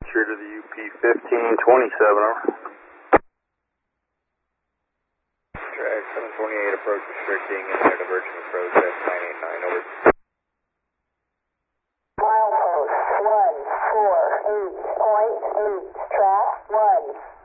departure to the UP 1527, over. Track 728 approach restricting and their divergent approach at 989, over. Milepost 148.8, track 1.